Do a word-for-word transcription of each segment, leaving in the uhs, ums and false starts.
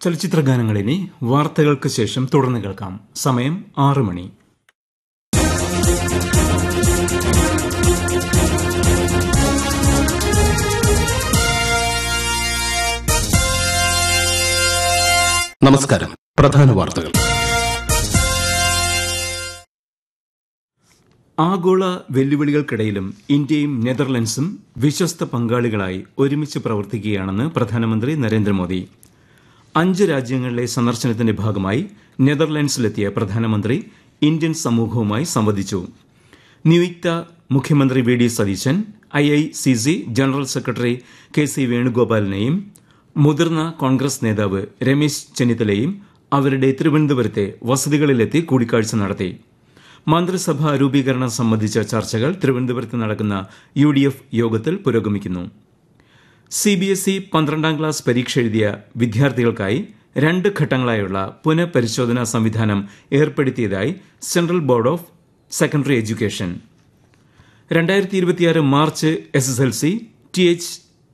ചലച്ചിത്ര ഗാനങ്ങളിനി വാർത്തകൾക്ക് ശേഷം തുടർന്ന് കേൾക്കാം. സമയം ആറ് മണി. നമസ്കാരം. പ്രധാന വാർത്തകൾ. ആഗോള വെല്ലുവിളികൾക്കിടയിലും ഇന്ത്യയും നെതർലൻഡ്സും വിശ്വസ്ത പങ്കാളികളായി ഒരുമിച്ച് പ്രവർത്തിക്കുകയാണെന്ന് പ്രധാനമന്ത്രി നരേന്ദ്രമോദി. അഞ്ച് രാജ്യങ്ങളിലെ സന്ദർശനത്തിന്റെ ഭാഗമായി നെതർലൻഡ്സിലെത്തിയ പ്രധാനമന്ത്രി ഇന്ത്യൻ സമൂഹവുമായി സംവദിച്ചു. നിയുക്ത മുഖ്യമന്ത്രി V D Satheesan, I I C C general secretary K C വേണുഗോപാലിനെയും മുതിർന്ന കോൺഗ്രസ് നേതാവ് രമേശ് ചെന്നിത്തലയും അവരുടെ തിരുവനന്തപുരത്തെ വസതികളിലെത്തി കൂടിക്കാഴ്ച നടത്തി. മന്ത്രിസഭാ രൂപീകരണം സംബന്ധിച്ച ചർച്ചകൾ തിരുവനന്തപുരത്ത് നടക്കുന്ന യു ഡി എഫ് യോഗത്തിൽ പുരോഗമിക്കുന്നു. സി ബി എസ് ഇ പന്ത്രണ്ടാം ക്ലാസ് പരീക്ഷ എഴുതിയ വിദ്യാർത്ഥികൾക്കായി രണ്ട് ഘട്ടങ്ങളായുള്ള പുനഃപരിശോധനാ സംവിധാനം ഏർപ്പെടുത്തിയതായി central board of secondary education. രണ്ടായിരത്തി ഇരുപത്തിയാറ് March S S L C, T H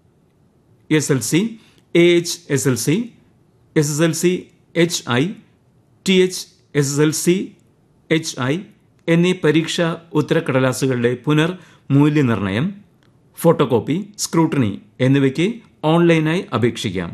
S L C, A H S L C, S S L C H I, T H S S L C H I എന്നീ പരീക്ഷാ ഉത്തരക്കടലാസുകളുടെ പുനർ മൂല്യനിർണ്ണയം, photocopy, scrutiny എന്നിവയ്ക്ക് ഓൺലൈനായി അപേക്ഷിക്കാം.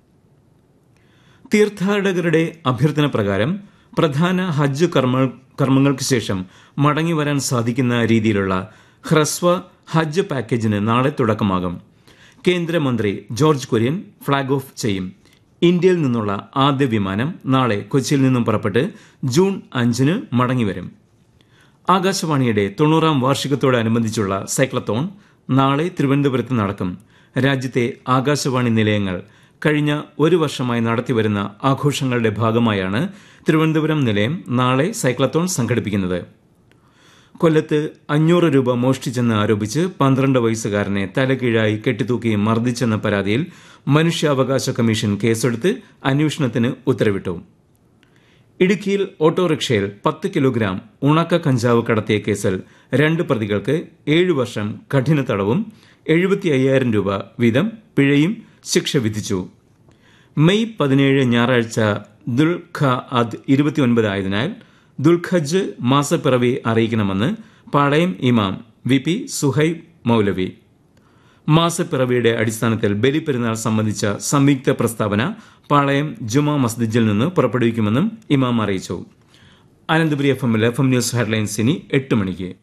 തീർത്ഥാടകരുടെ അഭ്യർത്ഥന പ്രകാരം പ്രധാന ഹജ്ജ് കർമ്മങ്ങൾക്ക് ശേഷം മടങ്ങിവരാൻ സാധിക്കുന്ന രീതിയിലുള്ള ഹ്രസ്വ ഹജ്ജ് പാക്കേജിന് നാളെ തുടക്കമാകും. കേന്ദ്രമന്ത്രി ജോർജ് കുര്യൻ ഫ്ളാഗ് ഓഫ് ചെയ്യും. ഇന്ത്യയിൽ നിന്നുള്ള ആദ്യ വിമാനം നാളെ കൊച്ചിയിൽ നിന്നും പുറപ്പെട്ട് ജൂൺ അഞ്ചിന് മടങ്ങിവരും. ആകാശവാണിയുടെ തൊണ്ണൂറാം വാർഷികത്തോടനുബന്ധിച്ചുള്ള സൈക്ലത്തോൺ നാളെ തിരുവനന്തപുരത്ത് നടക്കും. രാജ്യത്തെ ആകാശവാണി നിലയങ്ങൾ കഴിഞ്ഞ ഒരു വർഷമായി നടത്തിവരുന്ന ആഘോഷങ്ങളുടെ ഭാഗമായാണ് തിരുവനന്തപുരം നിലയം നാളെ സൈക്ലത്തോൺ സംഘടിപ്പിക്കുന്നത്. കൊല്ലത്ത് അഞ്ഞൂറ് രൂപ മോഷ്ടിച്ചെന്ന് ആരോപിച്ച് പന്ത്രണ്ട് വയസ്സുകാരനെ തലകീഴായി കെട്ടിത്തൂക്കി മർദ്ദിച്ചെന്ന പരാതിയിൽ മനുഷ്യാവകാശ കമ്മീഷൻ കേസെടുത്ത് അന്വേഷണത്തിന് ഉത്തരവിട്ടു. ഇടുക്കിയിൽ ഓട്ടോറിക്ഷയിൽ പത്ത് കിലോഗ്രാം ഉണക്ക കഞ്ചാവ് കടത്തിയ കേസിൽ രണ്ട് പ്രതികൾക്ക് ഏഴു വർഷം കഠിന തടവും എഴുപത്തി അയ്യായിരം രൂപ വീതം പിഴയും ശിക്ഷ വിധിച്ചു. മെയ് പതിനേഴ് ഞായറാഴ്ച ദുൽഖഅദ് ഇരുപത്തിയൊൻപതായതിനാൽ ദുൽഖജ് മാസപ്പിറവി അറിയിക്കണമെന്ന് പാളയം ഇമാം വി പി സുഹൈബ് മൗലവി. മാസപ്പിറവിയുടെ അടിസ്ഥാനത്തിൽ ബലിപ്പെരുന്നാൾ സംബന്ധിച്ച സംയുക്ത പ്രസ്താവന പാളയം ജുമാ മസ്ജിദിൽ നിന്ന് പുറപ്പെടുവിക്കുമെന്നും ഇമാം അറിയിച്ചു. അനന്തപുരി എഫ് എമ്മിൽ എഫ് എം ന്യൂസ് ഹെഡ്ലൈൻസ് ഇനി എട്ട് മണിക്ക്.